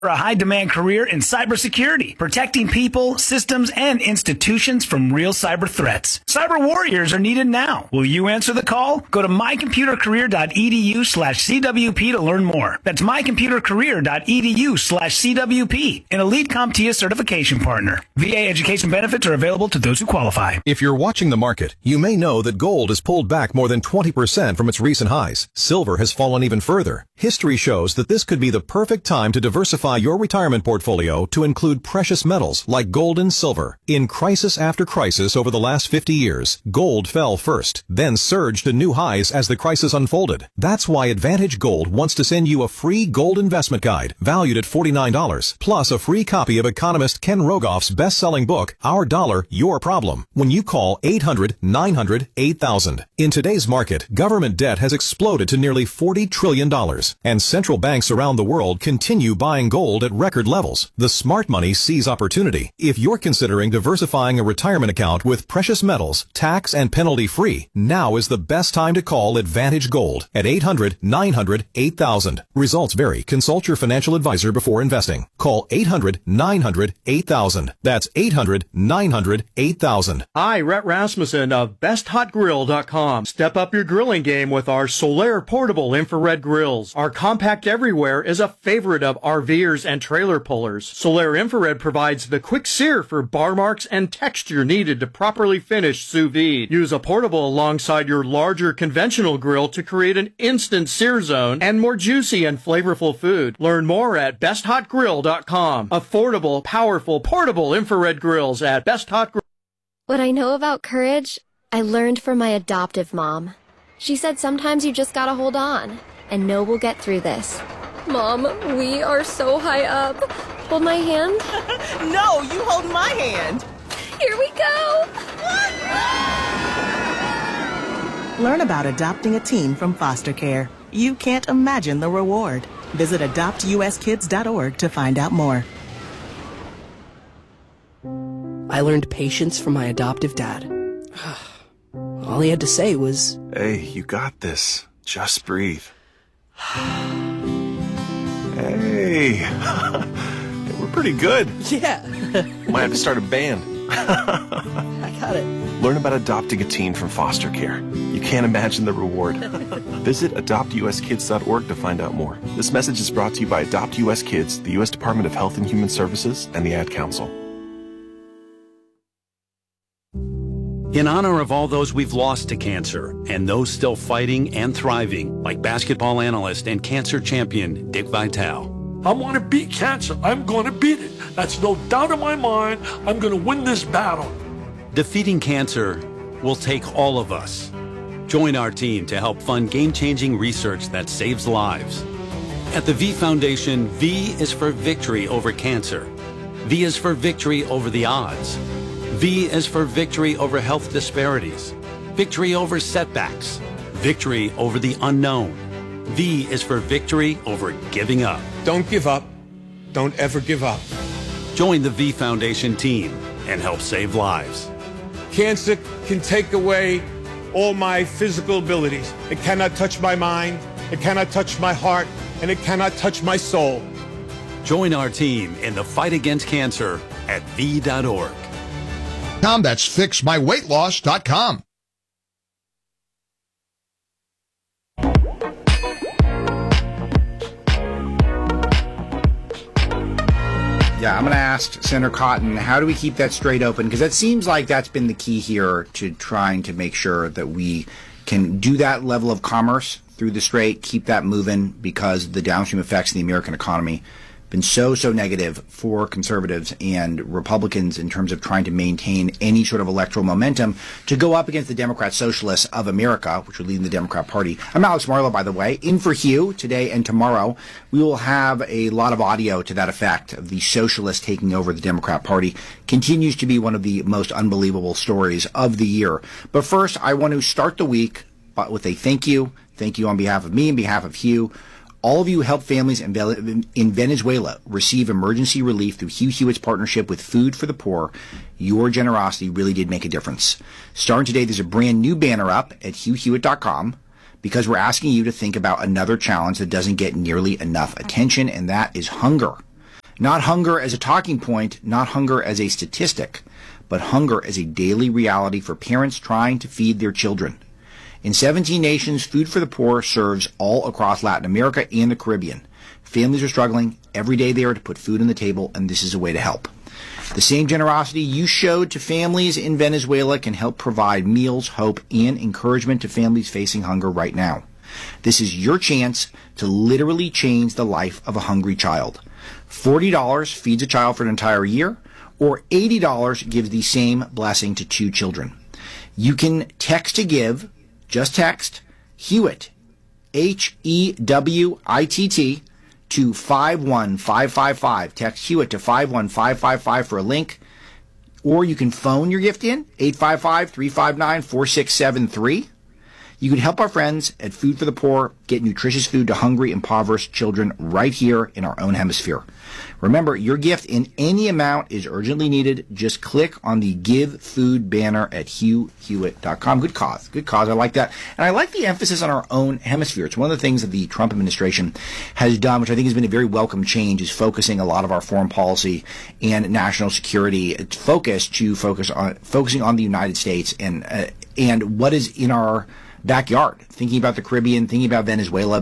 For a high-demand career in cybersecurity, protecting people, systems, and institutions from real cyber threats. Cyber warriors are needed now. Will you answer the call? Go to mycomputercareer.edu/CWP to learn more. That's mycomputercareer.edu/CWP, an elite CompTIA certification partner. VA education benefits are available to those who qualify. If you're watching the market, you may know that gold has pulled back more than 20% from its recent highs. Silver has fallen even further. History shows that this could be the perfect time to diversify your retirement portfolio to include precious metals like gold and silver. In crisis after crisis over the last 50 years, gold fell first, then surged to new highs as the crisis unfolded. That's why Advantage Gold wants to send you a free gold investment guide valued at $49, plus a free copy of economist Ken Rogoff's best-selling book, Our Dollar, Your Problem, when you call 800-900-8000. In today's market, government debt has exploded to nearly $40 trillion, and central banks around the world continue buying gold at record levels. The smart money sees opportunity. If you're considering diversifying a retirement account with precious metals, tax and penalty free, now is the best time to call Advantage Gold at 800-900-8000. Results vary. Consult your financial advisor before investing. Call 800-900-8000. That's 800-900-8000. Hi, Rhett Rasmussen of BestHotGrill.com. Step up your grilling game with our Solaire portable infrared grills. Our compact everywhere is a favorite of RVers and trailer pullers. Solaire Infrared provides the quick sear for bar marks and texture needed to properly finish sous vide. Use a portable alongside your larger conventional grill to create an instant sear zone and more juicy and flavorful food. Learn more at BestHotGrill.com. Affordable, powerful, portable infrared grills at BestHotGrill. What I know about courage, I learned from my adoptive mom. She said sometimes you just gotta hold on and know we'll get through this. Mom, we are so high up. Hold my hand. No, you hold my hand. Here we go. Learn about adopting a teen from foster care. You can't imagine the reward. Visit adoptuskids.org to find out more. I learned patience from my adoptive dad. All he had to say was, "Hey, you got this. Just breathe." Hey, we're pretty good. yeah. Might have to start a band. I got it. Learn about adopting a teen from foster care. You can't imagine the reward. Visit adoptuskids.org to find out more. This message is brought to you by Adopt US Kids, the U.S. Department of Health and Human Services, and the Ad Council. In honor of all those we've lost to cancer and those still fighting and thriving, like basketball analyst and cancer champion Dick Vitale. I want to beat cancer. I'm going to beat it. That's no doubt in my mind. I'm going to win this battle. Defeating cancer will take all of us. Join our team to help fund game-changing research that saves lives. At the V Foundation, V is for victory over cancer. V is for victory over the odds. V is for victory over health disparities, victory over setbacks, victory over the unknown. V is for victory over giving up. Don't give up. Don't ever give up. Join the V Foundation team and help save lives. Cancer can take away all my physical abilities. It cannot touch my mind, it cannot touch my heart, and it cannot touch my soul. Join our team in the fight against cancer at V.org. That's fixmyweightloss.com. Yeah, I'm going to ask Senator Cotton, how do we keep that strait open? Because it seems like that's been the key here to trying to make sure that we can do that level of commerce through the strait, keep that moving, because the downstream effects in the American economy been so negative for conservatives and Republicans in terms of trying to maintain any sort of electoral momentum to go up against the Democrat Socialists of America, which are leading the Democrat Party. I'm Alex Marlow, by the way, in for Hugh today and tomorrow. We will have a lot of audio to that effect of the socialists taking over the Democrat Party. Continues to be one of the most unbelievable stories of the year. But first, I want to start the week with a thank you. Thank you on behalf of me and behalf of Hugh. All of you help families in Venezuela receive emergency relief through Hugh Hewitt's partnership with Food for the Poor. Your generosity really did make a difference. Starting today, there's a brand new banner up at HughHewitt.com because we're asking you to think about another challenge that doesn't get nearly enough attention, and that is hunger. Not hunger as a talking point, not hunger as a statistic, but hunger as a daily reality for parents trying to feed their children. In 17 nations, Food for the Poor serves all across Latin America and the Caribbean. Families are struggling every day there to put food on the table, and this is a way to help. The same generosity you showed to families in Venezuela can help provide meals, hope, and encouragement to families facing hunger right now. This is your chance to literally change the life of a hungry child. $40 feeds a child for an entire year, or $80 gives the same blessing to 2 children. You can text to give, just text Hewitt, HEWITT, to 51555. Text Hewitt to 51555 for a link. Or you can phone your gift in, 855-359-4673. You can help our friends at Food for the Poor get nutritious food to hungry, impoverished children right here in our own hemisphere. Remember, your gift in any amount is urgently needed. Just click on the Give Food banner at HughHewitt.com. Good cause. Good cause. I like that. And I like the emphasis on our own hemisphere. It's one of the things that the Trump administration has done, which I think has been a very welcome change, is focusing a lot of our foreign policy and national security focusing on the United States and what is in our backyard, thinking about the Caribbean, thinking about Venezuela,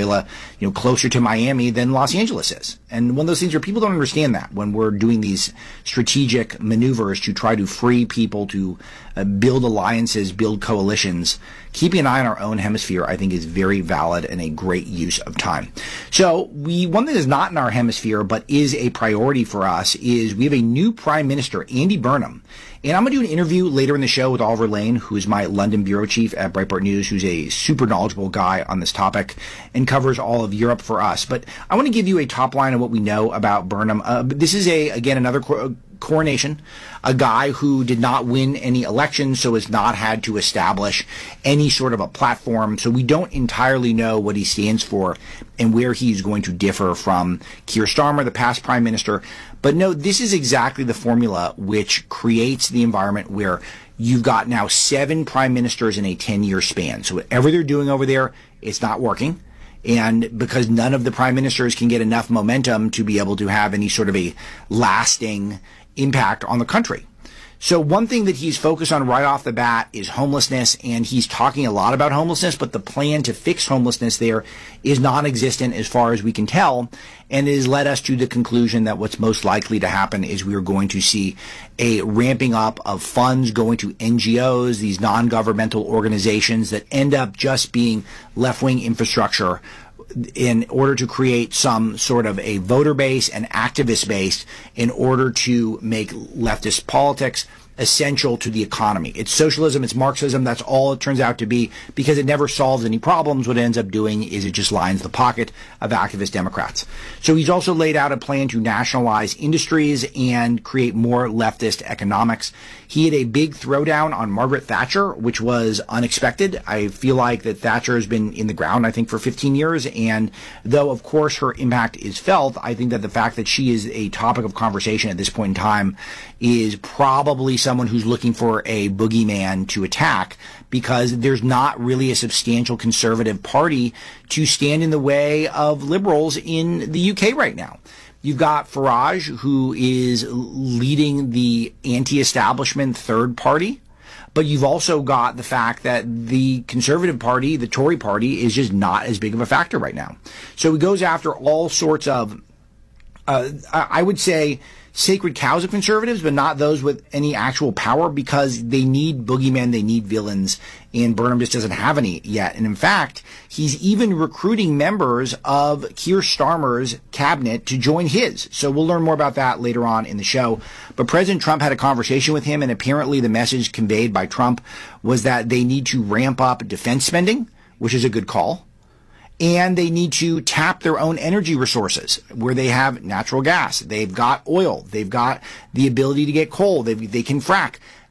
closer to Miami than Los Angeles is. And one of those things where people don't understand that when we're doing these strategic maneuvers to try to free people, to build alliances, build coalitions, keeping an eye on our own hemisphere, I think, is very valid and a great use of time. So one that is not in our hemisphere but is a priority for us is we have a new Prime Minister, Andy Burnham. And I'm going to do an interview later in the show with Oliver Lane, who is my London bureau chief at Breitbart News, who's a super knowledgeable guy on this topic and covers all of Europe for us. But I want to give you a top line of what we know about Burnham. This is, another coronation, a guy who did not win any elections, so has not had to establish any sort of a platform. So we don't entirely know what he stands for and where he's going to differ from Keir Starmer, the past prime minister. But no, this is exactly the formula which creates the environment where you've got now 7 prime ministers in a 10-year span. So whatever they're doing over there, it's not working. And because none of the prime ministers can get enough momentum to be able to have any sort of a lasting impact on the country. So one thing that he's focused on right off the bat is homelessness, and he's talking a lot about homelessness, but the plan to fix homelessness there is non-existent as far as we can tell, and it has led us to the conclusion that what's most likely to happen is we are going to see a ramping up of funds going to NGOs, these non-governmental organizations that end up just being left-wing infrastructure in order to create some sort of a voter base and activist base in order to make leftist politics essential to the economy. It's socialism, it's Marxism, that's all it turns out to be, because it never solves any problems. What it ends up doing is it just lines the pocket of activist Democrats. So he's also laid out a plan to nationalize industries and create more leftist economics. He had a big throwdown on Margaret Thatcher, which was unexpected. I feel like that Thatcher has been in the ground, I think, for 15 years. And though, of course, her impact is felt, I think that the fact that she is a topic of conversation at this point in time is probably someone who's looking for a boogeyman to attack, because there's not really a substantial conservative party to stand in the way of liberals in the UK right now. You've got Farage, who is leading the anti-establishment third party, but you've also got the fact that the Conservative Party, the Tory Party, is just not as big of a factor right now. So he goes after all sorts of, I would say, sacred cows of conservatives, but not those with any actual power, because they need boogeymen, they need villains, and Burnham just doesn't have any yet. And in fact, he's even recruiting members of Keir Starmer's cabinet to join his. So we'll learn more about that later on in the show. But President Trump had a conversation with him, and apparently the message conveyed by Trump was that they need to ramp up defense spending, which is a good call. And they need to tap their own energy resources where they have natural gas. They've got oil. They've got the ability to get coal. They can frack.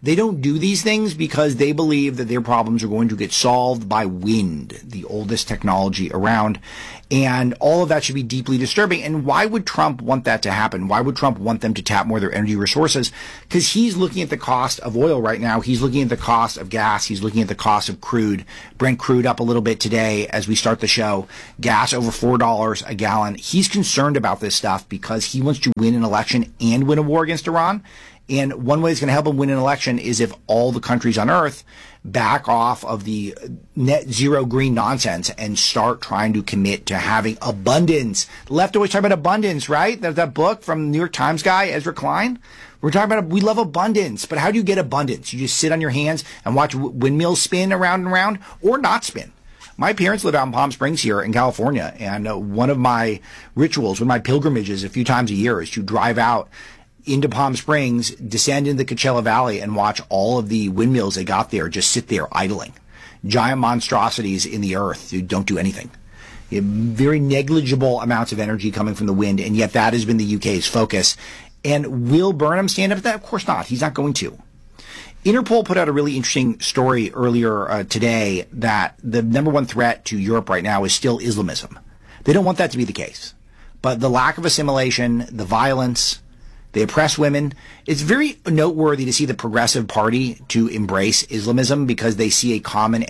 They don't do these things because they believe that their problems are going to get solved by wind, the oldest technology around. And all of that should be deeply disturbing. And why would Trump want that to happen? Why would Trump want them to tap more of their energy resources? Because he's looking at the cost of oil right now. He's looking at the cost of gas. He's looking at the cost of crude. Brent crude up a little bit today as we start the show. Gas over $4 a gallon. He's concerned about this stuff because he wants to win an election and win a war against Iran. And one way it's going to help him win an election is if all the countries on earth back off of the net zero green nonsense and start trying to commit to having abundance. The left always talk about abundance, right? That book from the New York Times guy, Ezra Klein. We're talking about, we love abundance, but how do you get abundance? You just sit on your hands and watch windmills spin around and around, or not spin. My parents live out in Palm Springs here in California, and one of my rituals, one of my pilgrimages a few times a year is to drive out into Palm Springs, descend into the Coachella Valley, and watch all of the windmills they got there just sit there idling. Giant monstrosities in the earth who don't do anything. You have very negligible amounts of energy coming from the wind, and yet that has been the UK's focus. And will Burnham stand up to that? Of course not. He's not going to. Interpol put out a really interesting story earlier today that the number one threat to Europe right now is still Islamism. They don't want that to be the case. But the lack of assimilation, the violence, they oppress women. It's very noteworthy to see the Progressive Party to embrace Islamism because they see a common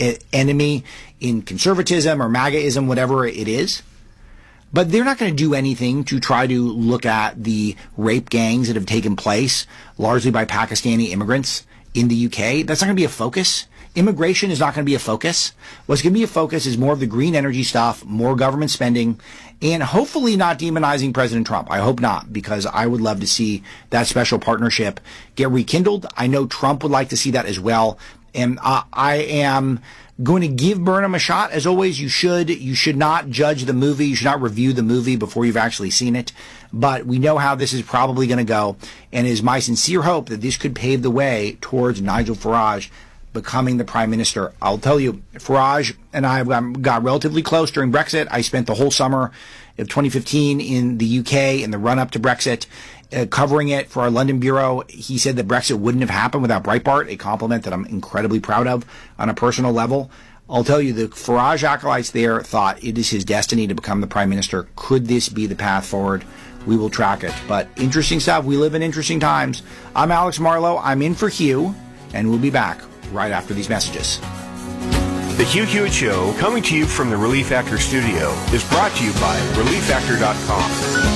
enemy in conservatism or MAGAism, whatever it is. But they're not going to do anything to try to look at the rape gangs that have taken place, largely by Pakistani immigrants in the UK. That's not going to be a focus. Immigration is not going to be a focus. What's going to be a focus is more of the green energy stuff, more government spending, and hopefully not demonizing President Trump. I hope not, because I would love to see that special partnership get rekindled. I know Trump would like to see that as well. And I am going to give Burnham a shot. As always, you should. You should not judge the movie. You should not review the movie before you've actually seen it. But we know how this is probably going to go. And it is my sincere hope that this could pave the way towards Nigel Farage becoming the prime minister. I'll tell you, Farage and I got relatively close during Brexit. I spent the whole summer of 2015 in the UK in the run-up to Brexit, covering it for our London bureau. He said that Brexit wouldn't have happened without Breitbart, a compliment that I'm incredibly proud of on a personal level. I'll tell you, the Farage acolytes there thought it is his destiny to become the prime minister. Could this be the path forward? We will track it. But interesting stuff. We live in interesting times. I'm Alex Marlow. I'm in for Hugh, and we'll be back right after these messages. The Hugh Hewitt Show, coming to you from the Relief Factor studio, is brought to you by ReliefFactor.com.